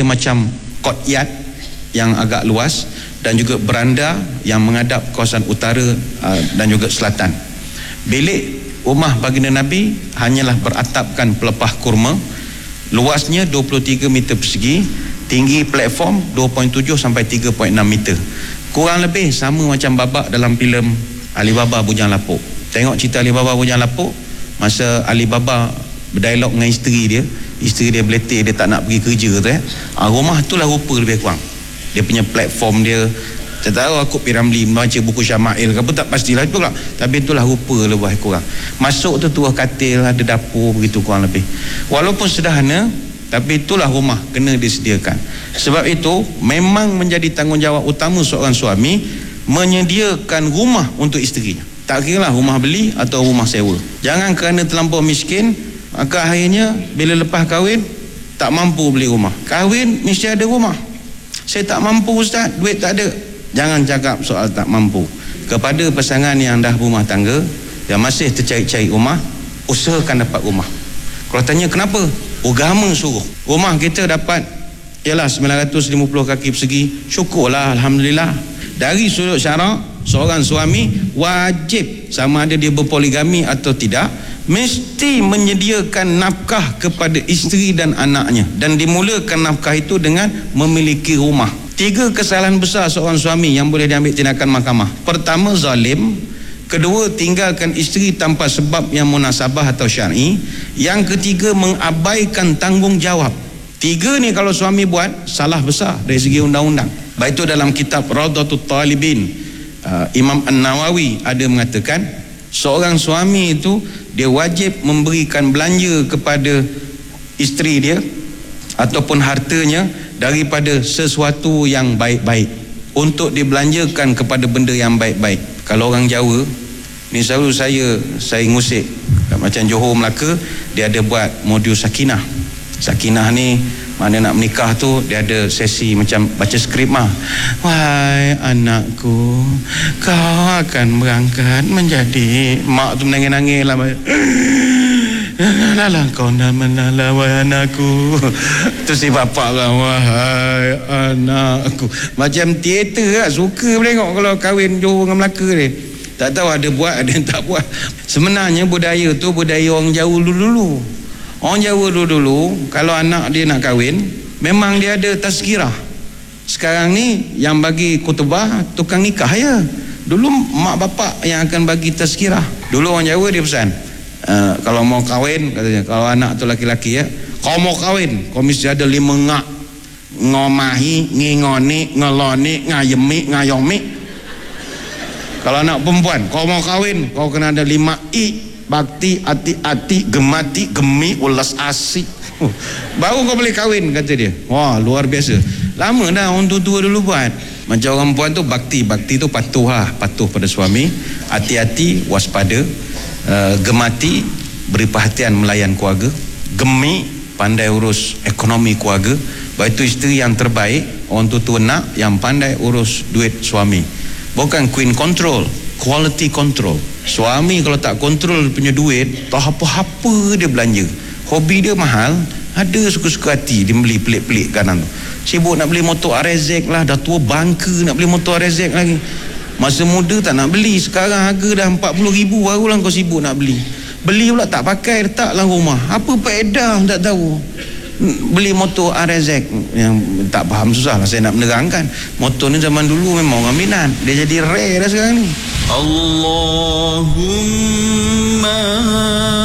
macam courtyard yang agak luas dan juga beranda yang menghadap kawasan utara dan juga selatan. Bilik rumah baginda Nabi hanyalah beratapkan pelepah kurma, luasnya 23 meter persegi, tinggi platform 2.7 sampai 3.6 meter. Kurang lebih sama macam babak dalam filem Alibaba Bujang Lapuk. Tengok cerita Alibaba Bujang Lapuk, masa Alibaba berdialog dengan isteri dia beletir, dia tak nak pergi kerja tu rumah tu lah rupa lebih kurang. Dia punya platform dia, saya tahu aku pergi Ramli membaca buku Syama'il ke apa, tak pastilah itu lah, tapi itulah rupa lebih kurang. Masuk tu tuah katil, ada dapur, begitu kurang lebih. Walaupun sederhana, tapi itulah rumah kena disediakan. Sebab itu memang menjadi tanggungjawab utama seorang suami menyediakan rumah untuk isterinya. Tak kira lah rumah beli atau rumah sewa. Jangan kerana terlampau miskin maka akhirnya bila lepas kahwin tak mampu beli rumah. Kahwin mesti ada rumah. Saya tak mampu ustaz, duit tak ada. Jangan cakap soal tak mampu. Kepada pasangan yang dah berumah tangga, yang masih tercari-cari rumah, usahakan dapat rumah. Kalau tanya kenapa? Agama suruh. Rumah kita dapat ialah 950 kaki persegi, syukurlah, alhamdulillah. Dari sudut syarak, seorang suami wajib, sama ada dia berpoligami atau tidak, mesti menyediakan nafkah kepada isteri dan anaknya, dan dimulakan nafkah itu dengan memiliki rumah. 3 kesalahan besar seorang suami yang boleh diambil tindakan mahkamah. Pertama, zalim. Kedua, tinggalkan isteri tanpa sebab yang munasabah atau syar'i. Yang ketiga, mengabaikan tanggungjawab. 3 ni kalau suami buat, salah besar dari segi undang-undang. Baik itu dalam kitab Rawdatul Talibin, Imam An-Nawawi ada mengatakan seorang suami itu dia wajib memberikan belanja kepada isteri dia ataupun hartanya daripada sesuatu yang baik-baik untuk dibelanjakan kepada benda yang baik-baik. Kalau orang Jawa ni, selalu saya ngusik macam Johor Melaka, dia ada buat modul sakinah. Sakinah ni mana nak menikah tu dia ada sesi macam baca skrip mah. Wahai anakku, kau akan berangkat menjadi, mak tu menangis-nangis lah. Nalah kau nak menalah wahai anakku. Tu si bapak lah, wahai anakku. Macam teater lah, suka tengok kalau kahwin Johor dengan Melaka ni. Tak tahu ada buat ada yang tak buat. Sebenarnya budaya tu budaya orang Jawa dulu. Orang Jawa dulu kalau anak dia nak kahwin, memang dia ada tazkirah. Sekarang ni yang bagi khutbah tukang nikah ya. Dulu mak bapak yang akan bagi tazkirah. Dulu orang Jawa dia pesan, kalau mau kahwin katanya, kalau anak tu laki-laki ya, kau mau kahwin kau mesti ada 5 ngak. Ngomahi, ngingoni, ngeloni, ngayemi, ngayomi. Kalau anak perempuan, kau mau kahwin kau kena ada 5 i. Bakti, ati-ati, gemati, gemi, ulas asik. Baru kau boleh kahwin, kata dia. Wah, luar biasa. Lama dah orang tua-tua dulu buat. Macam orang perempuan tu bakti. Bakti tu patuh lah, patuh pada suami. Hati-hati, waspada. Gemati, beri perhatian melayan keluarga. Gemi, pandai urus ekonomi keluarga. Baik itu isteri yang terbaik, orang tua-tua nak yang pandai urus duit suami. Bukan queen control, quality control. Suami kalau tak kontrol punya duit, tak apa-apa dia belanja. Hobi dia mahal, ada suka-suka hati dia beli pelik-pelik kanan tu. Sibuk nak beli motor RZ lah, dah tua bangka nak beli motor RZ lagi. Masa muda tak nak beli, sekarang harga dah 40,000 barulah kau sibuk nak beli. Beli pula tak pakai, letaklah rumah. Apa faedah tak tahu. Beli motor RZ yang tak faham, susah lah saya nak menerangkan. Motor ni zaman dulu memang orang minat, dia jadi rare dah sekarang ni. Allahumma